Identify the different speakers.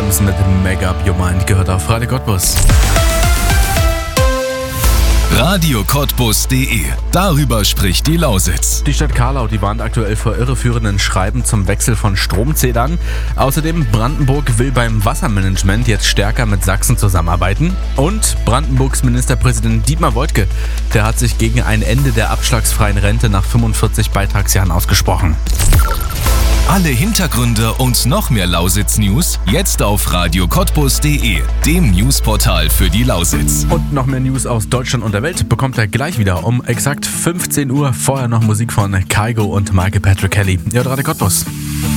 Speaker 1: Adams mit Make Up Your Mind gehört auf Radio Cottbus.
Speaker 2: radiocottbus.de. Darüber spricht die Lausitz.
Speaker 1: Die Stadt Carlau, die warnt aktuell vor irreführenden Schreiben zum Wechsel von Stromzählern. Außerdem Brandenburg will beim Wassermanagement jetzt stärker mit Sachsen zusammenarbeiten. Und Brandenburgs Ministerpräsident Dietmar Woidke, der hat sich gegen ein Ende der abschlagsfreien Rente nach 45 Beitragsjahren ausgesprochen.
Speaker 2: Alle Hintergründe und noch mehr Lausitz-News jetzt auf radiocottbus.de, dem Newsportal für die Lausitz.
Speaker 1: Und noch mehr News aus Deutschland und der Welt bekommt er gleich wieder um exakt 15 Uhr. Vorher noch Musik von Kygo und Michael Patrick Kelly. Ja, Radio Cottbus.